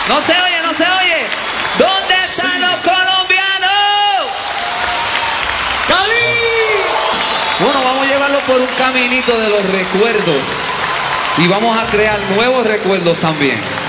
No se oye, no se oye. ¿Dónde están los colombianos? ¡Cali! Bueno, vamos a llevarlo por un caminito de los recuerdos. Y vamos a crear nuevos recuerdos también.